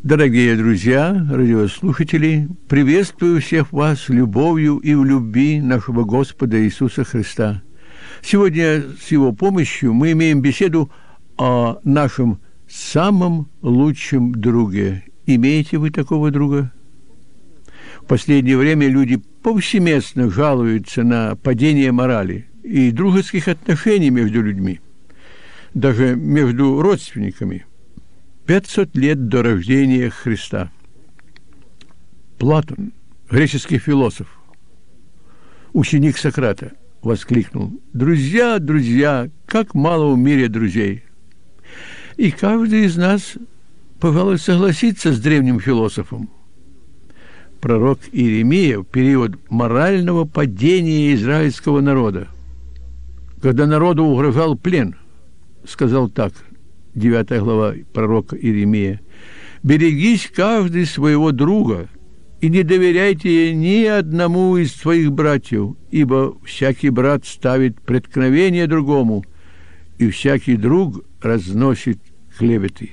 Дорогие друзья, радиослушатели, приветствую всех вас любовью и в любви нашего Господа Иисуса Христа. Сегодня с Его помощью мы имеем беседу о нашем самом лучшем друге. Имеете вы такого друга? В последнее время люди повсеместно жалуются на падение морали и дружеских отношений между людьми, даже между родственниками. 500 лет до рождения Христа. Платон, греческий философ, ученик Сократа, воскликнул: «Друзья, друзья, как мало в мире друзей!» И каждый из нас, пожалуй, согласится с древним философом. Пророк Иеремия в период морального падения израильского народа, когда народу угрожал плен, сказал так, 9 глава пророка Иеремия: «Берегись каждый своего друга, и не доверяйте ни одному из своих братьев, ибо всякий брат ставит преткновение другому, и всякий друг разносит клеветы».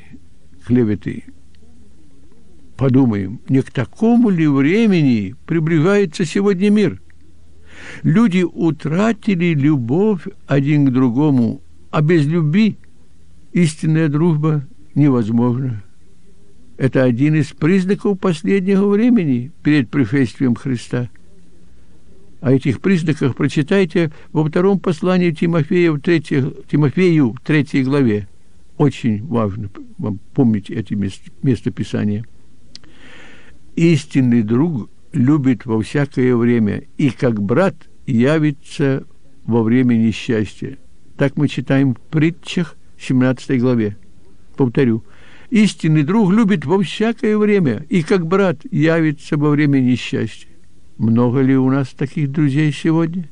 Подумаем, не к такому ли времени приближается сегодня мир? Люди утратили любовь один к другому, а без любви истинная дружба невозможна. Это один из признаков последнего времени перед пришествием Христа. О этих признаках прочитайте во втором послании Тимофею в 3 главе. Очень важно вам помнить эти местописания. «Истинный друг любит во всякое время, и как брат явится во время несчастья». Так мы читаем в Притчах, 17 главе. Повторю: истинный друг любит во всякое время, и как брат явится во время несчастья. Много ли у нас таких друзей сегодня?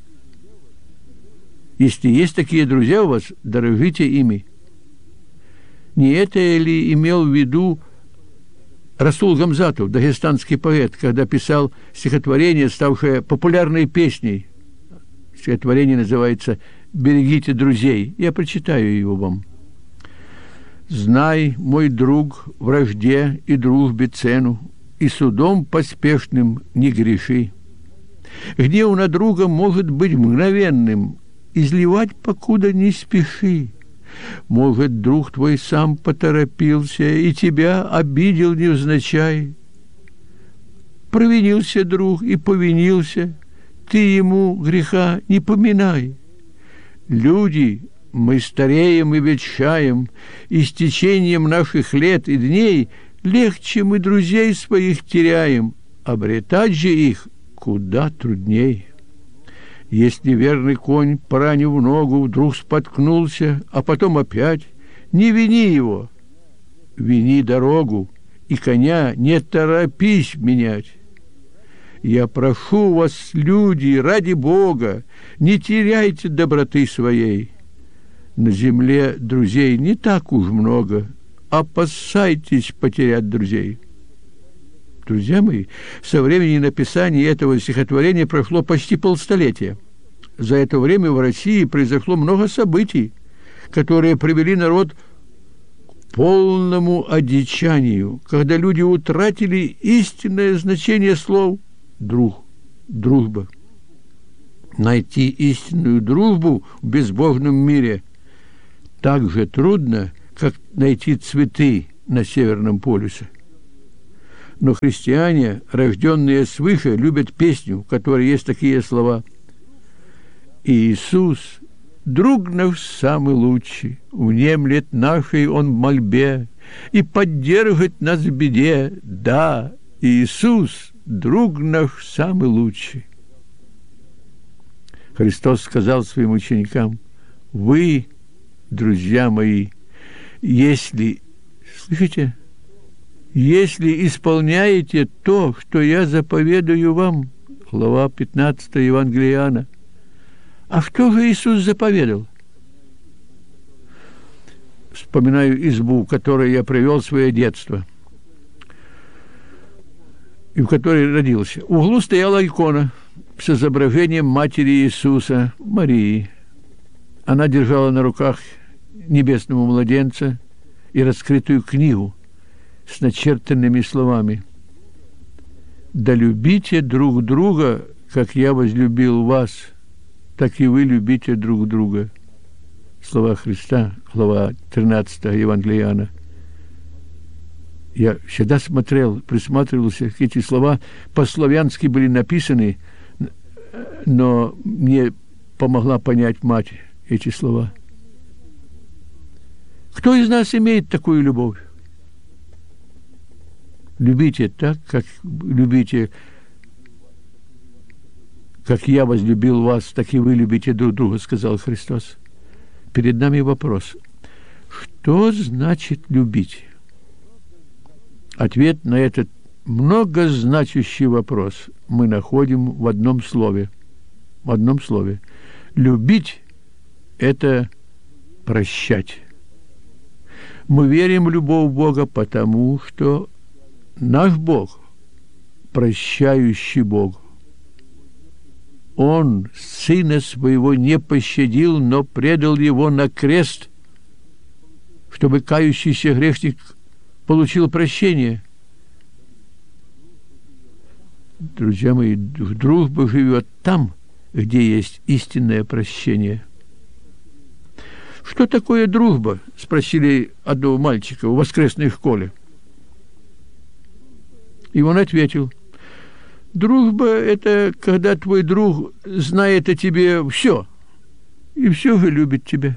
Если есть такие друзья у вас, дорожите ими. Не это ли имел в виду Расул Гамзатов, дагестанский поэт, когда писал стихотворение, ставшее популярной песней? Стихотворение называется «Берегите друзей». Я прочитаю его вам. «Знай, мой друг, вражде и дружбе цену, и судом поспешным не греши. Гнев на друга может быть мгновенным, изливать покуда не спеши. Может, друг твой сам поторопился и тебя обидел невзначай. Провинился друг и повинился, ты ему греха не поминай. Люди, мы стареем и ветшаем, и с течением наших лет и дней легче мы друзей своих теряем, обретать же их куда трудней. Если верный конь, поранив ногу, вдруг споткнулся, а потом опять, не вини его, вини дорогу, и коня не торопись менять. Я прошу вас, люди, ради Бога, не теряйте доброты своей. На земле друзей не так уж много, опасайтесь потерять друзей». Друзья мои, со времени написания этого стихотворения прошло почти полстолетия. За это время в России произошло много событий, которые привели народ к полному одичанию, когда люди утратили истинное значение слов «друг», «дружба». Найти истинную дружбу в безбожном мире так же трудно, как найти цветы на Северном полюсе. Но христиане, рожденные свыше, любят песню, в которой есть такие слова: «Иисус, друг наш самый лучший, внемлет нашей он мольбе и поддержит нас в беде. Да, Иисус, друг наш самый лучший». Христос сказал своим ученикам: «Вы, друзья мои, если, слышите, если исполняете то, что я заповедую вам». Глава 15 Евангелия Иоанна. А что же Иисус заповедал? Вспоминаю избу, в которой я провел свое детство и в которой родился. В углу стояла икона с изображением матери Иисуса, Марии. Она держала на руках небесного младенца и раскрытую книгу с начертанными словами: «Да любите друг друга, как я возлюбил вас, так и вы любите друг друга». Слова Христа, глава 13 Евангелия Иоанна. Я всегда смотрел, присматривался, как эти слова по-славянски были написаны, но мне помогла понять мать эти слова. Кто из нас имеет такую любовь? Любите так, как любите, как я возлюбил вас, так и вы любите друг друга, сказал Христос. Перед нами вопрос: что значит любить? Ответ на этот многозначащий вопрос мы находим в одном слове. В одном слове. Любить – это прощать. Мы верим в любовь Бога, потому что наш Бог – прощающий Бог. Он Сына Своего не пощадил, но предал Его на крест, чтобы кающийся грешник получил прощение. Друзья мои, дружба живет там, где есть истинное прощение. «Что такое дружба?» – спросили одного мальчика в воскресной школе. И он ответил: дружба – это когда твой друг знает о тебе все, и все же любит тебя.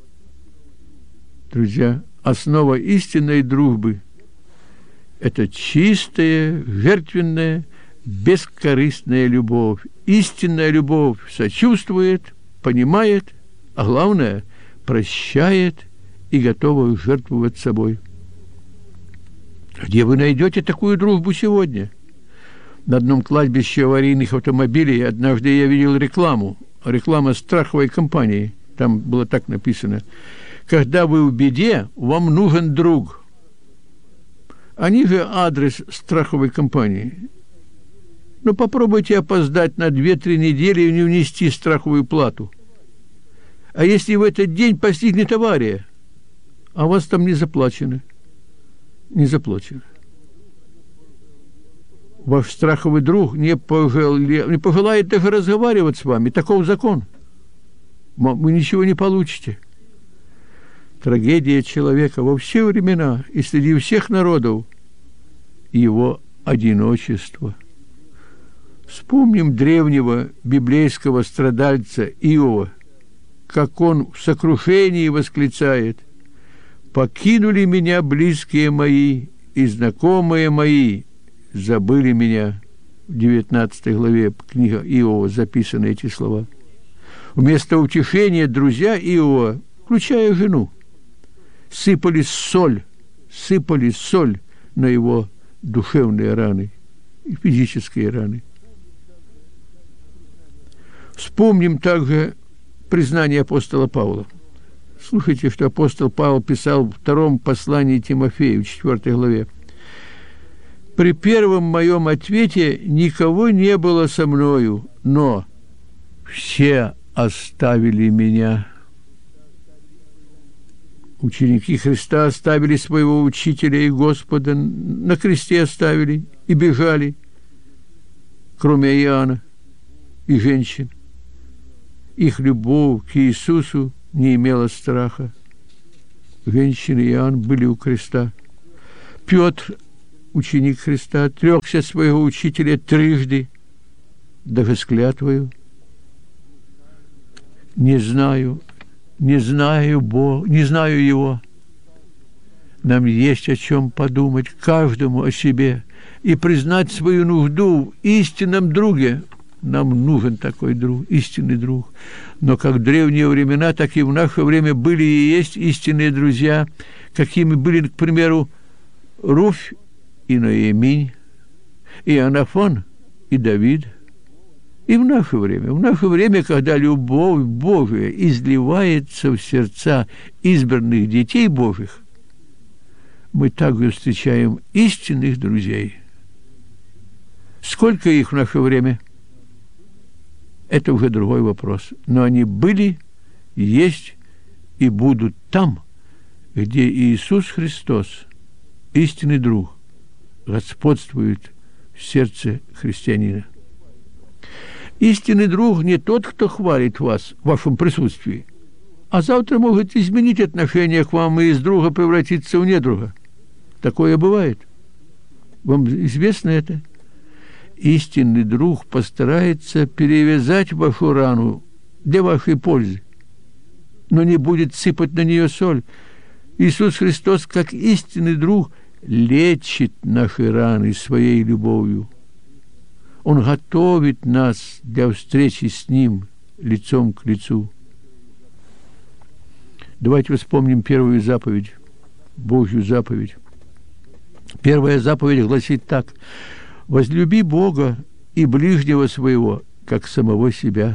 Друзья, основа истинной дружбы – это чистая, жертвенная, бескорыстная любовь. Истинная любовь сочувствует, понимает, а главное – прощает и готова жертвовать собой. Где вы найдете такую дружбу сегодня? На одном кладбище аварийных автомобилей однажды я видел рекламу. Реклама страховой компании. Там было так написано: когда вы в беде, вам нужен друг. Они же адрес страховой компании. Но попробуйте опоздать на 2-3 недели и не внести страховую плату. А если в этот день постигнет авария, а у вас там не заплачено? Не заплачено. Ваш страховый друг не пожелает даже разговаривать с вами. Таков закон. Вы ничего не получите. Трагедия человека во все времена и среди всех народов – его одиночество. Вспомним древнего библейского страдальца Иова, как он в сокрушении восклицает: «Покинули меня близкие мои, и знакомые мои забыли меня». В 19 главе книга Иова записаны эти слова. Вместо утешения друзья Иова, включая жену, сыпали соль на его душевные раны и физические раны. Вспомним также признание апостола Павла. Слушайте, что апостол Павел писал в 2 послании Тимофею, 4 главе. «При первом моем ответе никого не было со мною, но все оставили меня». Ученики Христа оставили своего учителя и Господа, на кресте оставили и бежали, кроме Иоанна и женщин. Их любовь к Иисусу не имела страха. Женщины и Иоанн были у креста. Петр, ученик Христа, отрекся от своего учителя 3, даже с клятвою: не знаю его. Нам есть о чем подумать, каждому о себе, и признать свою нужду в истинном друге. Нам нужен такой друг, истинный друг. Но как в древние времена, так и в наше время были и есть истинные друзья, какими были, к примеру, Руфь и Ноеминь, и Анафон и Давид. И в наше время, когда любовь Божия изливается в сердца избранных детей Божьих, мы также встречаем истинных друзей. Сколько их в наше время? Это уже другой вопрос. Но они были, есть и будут там, где Иисус Христос истинный друг господствует в сердце христианина. Истинный друг не тот, кто хвалит вас в вашем присутствии, а завтра может изменить отношение к вам и из друга превратиться в недруга. Такое бывает. Вам известно это? Истинный друг постарается перевязать вашу рану для вашей пользы, но не будет сыпать на нее соль. Иисус Христос, как истинный друг, лечит наши раны своей любовью. Он готовит нас для встречи с Ним лицом к лицу. Давайте вспомним первую заповедь, Божью заповедь. Первая заповедь гласит так: «Возлюби Бога и ближнего своего, как самого себя».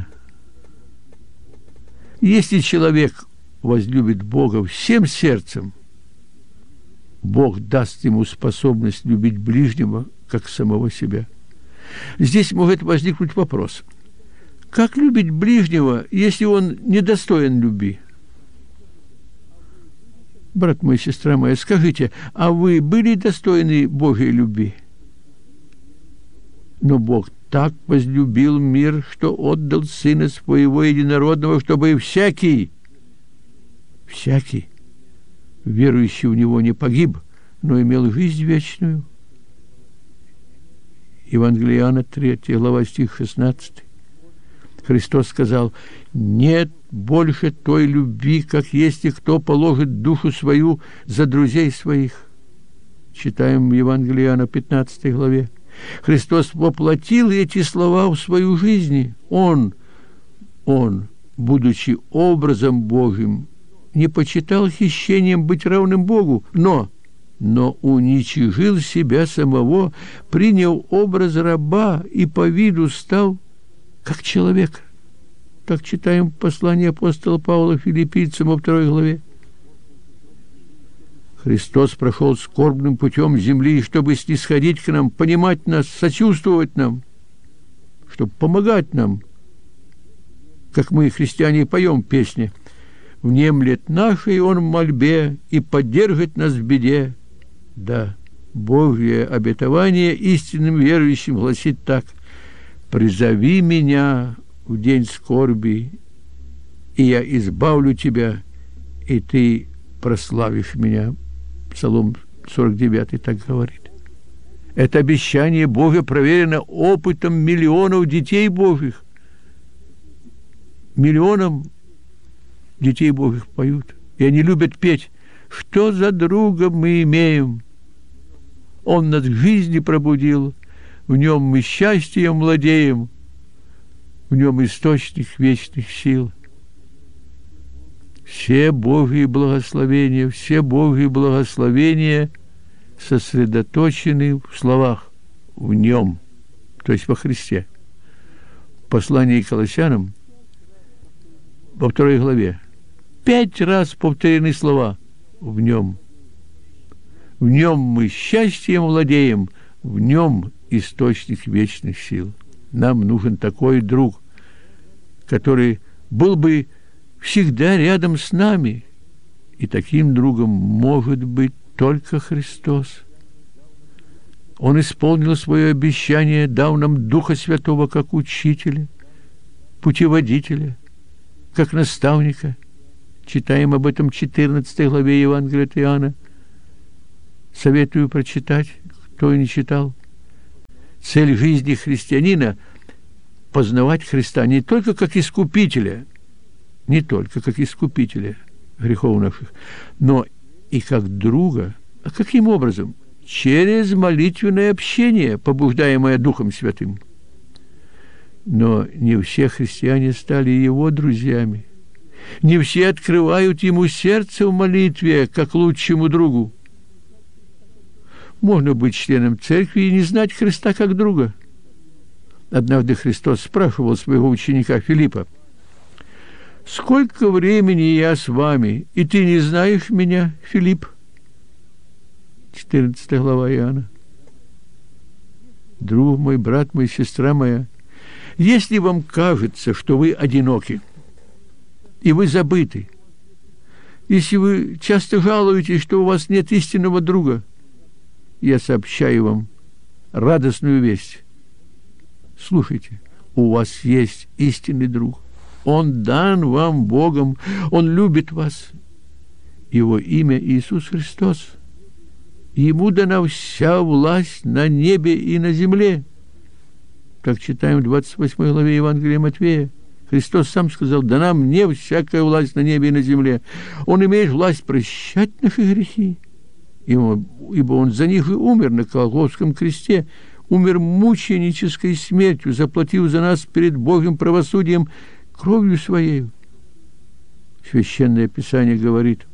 Если человек возлюбит Бога всем сердцем, Бог даст ему способность любить ближнего, как самого себя. Здесь может возникнуть вопрос: как любить ближнего, если он недостоин любви? Брат мой, сестра моя, скажите, а вы были достойны Божьей любви? Но Бог так возлюбил мир, что отдал Сына Своего Единородного, чтобы всякий, верующий в Него, не погиб, но имел жизнь вечную. Евангелие Иоанна, 3 глава, стих 16. Христос сказал: «Нет больше той любви, как если кто положит душу свою за друзей своих». Читаем в Евангелии Иоанна, 15 главе. Христос воплотил эти слова в свою жизнь. Он, будучи образом Божьим, не почитал хищением быть равным Богу, но уничижил себя самого, принял образ раба и по виду стал как человек. Так читаем послание апостола Павла Филиппийцам во 2 главе. Христос прошел скорбным путем земли, чтобы снисходить к нам, понимать нас, сочувствовать нам, чтобы помогать нам, как мы, христиане, поем песни: «Внемлет нашей он в мольбе и поддержит нас в беде». Да, Божье обетование истинным верующим гласит так: «Призови меня в день скорби, и я избавлю тебя, и ты прославишь меня». Псалом 49 так говорит. Это обещание Божие проверено опытом миллионов детей Божьих. Миллионам детей Божьих поют, и они любят петь: «Что за друга мы имеем? Он нас к жизни пробудил, в нем мы счастьем владеем, в нем источник вечных сил». Все Божьи благословения сосредоточены в словах «в нем», то есть во Христе. В послании к Колоссянам во 2 главе 5 раз повторены слова «в нем». В нем мы счастьем владеем, в нем источник вечных сил. Нам нужен такой друг, который был бы всегда рядом с нами. И таким другом может быть только Христос. Он исполнил свое обещание, дав нам Духа Святого как учителя, путеводителя, как наставника. Читаем об этом в 14 главе Евангелия от Иоанна. Советую прочитать, кто и не читал. Цель жизни христианина – познавать Христа не только как Искупителя грехов наших, но и как друга. А каким образом? Через молитвенное общение, побуждаемое Духом Святым. Но не все христиане стали Его друзьями. Не все открывают Ему сердце в молитве, как лучшему другу. Можно быть членом церкви и не знать Христа как друга. Однажды Христос спрашивал своего ученика Филиппа: «Сколько времени я с вами, и ты не знаешь меня, Филипп?» 14 глава Иоанна. Друг мой, брат мой, сестра моя, если вам кажется, что вы одиноки, и вы забыты, если вы часто жалуетесь, что у вас нет истинного друга, я сообщаю вам радостную весть. Слушайте, у вас есть истинный друг. Он дан вам Богом, Он любит вас. Его имя Иисус Христос. Ему дана вся власть на небе и на земле. Так читаем в 28 главе Евангелия Матфея. Христос сам сказал: дана мне всякая власть на небе и на земле. Он имеет власть прощать наши грехи, ибо Он за них и умер на Голгофском кресте, умер мученической смертью, заплатив за нас перед Божьим правосудием кровью Своей. Священное Писание говорит: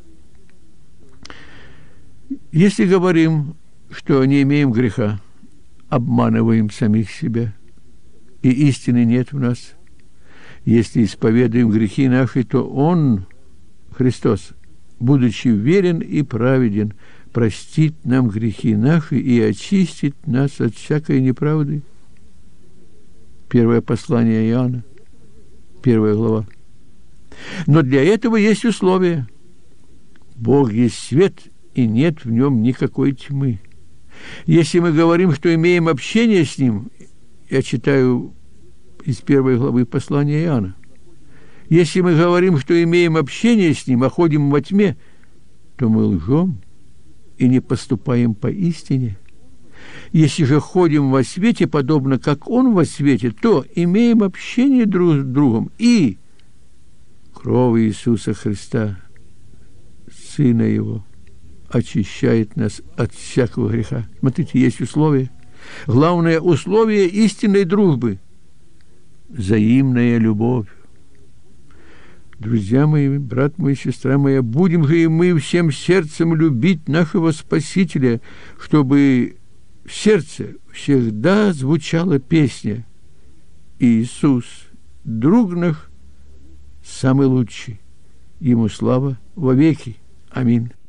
если говорим, что не имеем греха, обманываем самих себя, и истины нет в нас. Если исповедуем грехи наши, то Он, Христос, будучи верен и праведен, простит нам грехи наши и очистит нас от всякой неправды. Первое послание Иоанна, 1 глава. Но для этого есть условия. Бог есть свет, и нет в нем никакой тьмы. Если мы говорим, что имеем общение с Ним, я читаю из 1 главы послания Иоанна, если мы говорим, что имеем общение с Ним, а ходим во тьме, то мы лжем и не поступаем по истине. Если же ходим во свете, подобно как Он во свете, то имеем общение друг с другом, и кровь Иисуса Христа, Сына Его, очищает нас от всякого греха. Смотрите, есть условия. Главное условие истинной дружбы – взаимная любовь. Друзья мои, брат мой, сестра моя, будем же и мы всем сердцем любить нашего Спасителя, чтобы в сердце всегда звучала песня: Иисус, друг наш, самый лучший. Ему слава во веки. Аминь.